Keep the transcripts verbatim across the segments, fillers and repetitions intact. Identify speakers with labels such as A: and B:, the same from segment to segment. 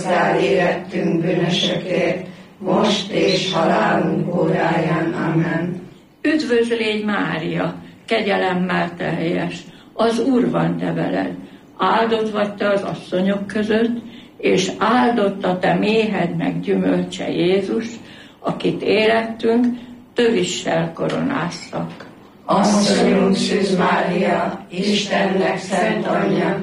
A: hozzá érettünk bűnösökért, most és halálunk óráján. Amen.
B: Üdvözl légy Mária, kegyelemmel teljes, az Úr van te veled, áldott vagy te az asszonyok között, és áldott a te méhednek gyümölcse Jézus, akit érettünk tövissel koronáztak.
A: Asszonyunk Szűz Mária, Istennek szent anyja,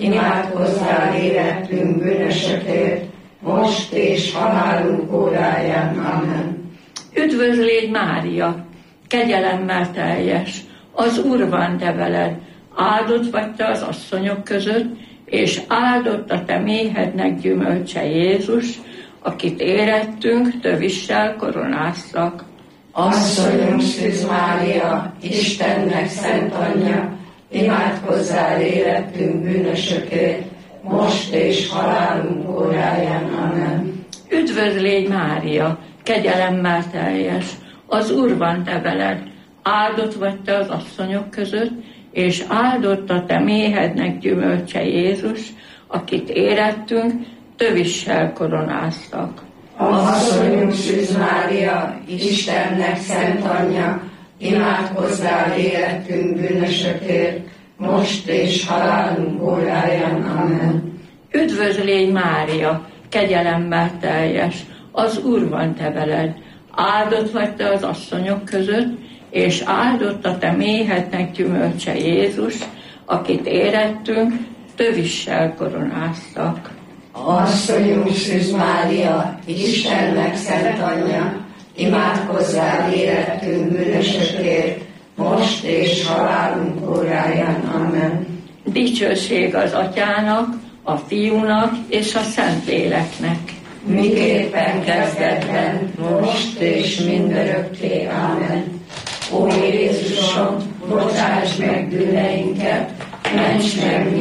A: imádkozzál érettünk bűnösökért, most és halálunk óráján. Amen.
B: Üdvözl légy Mária, kegyelemmel teljes, az Úr van te veled, áldott vagy te az asszonyok között, és áldott a te méhednek gyümölcse Jézus, akit érettünk tövissel koronáztak.
A: Asszonyunk Szűz Mária, Istennek szent anyja, imádkozzál érettünk bűnösökért, most és halálunk óráján. Amen.
B: Üdvözl légy Mária, kegyelemmel teljes, az Úr van te veled, áldott vagy te az asszonyok között, és áldott a te méhednek gyümölcse Jézus, akit érettünk tövissel koronáztak.
A: Asszonyunk Szűz Mária, Istennek szent anyja, imádkozzál érettünk bűnösökért, most és halálunk óráján. Amen.
B: Üdvözl légy Mária, kegyelemmel teljes, az Úr van te veled, áldott vagy te az asszonyok között, és áldott a te méhednek gyümölcse Jézus, akit érettünk tövissel koronáztak.
A: Asszonyunk Szűz Mária, Istennek szent anyja, imádkozzál érettünk bűnösökért, most és halálunk óráján. Amen.
B: Dicsőség az Atyának, a Fiúnak és a Szentléleknek.
A: Miképpen kezdetben, most és mindörökké. Amen. Ó Jézusom, bocsáss meg bűneinket, ments meg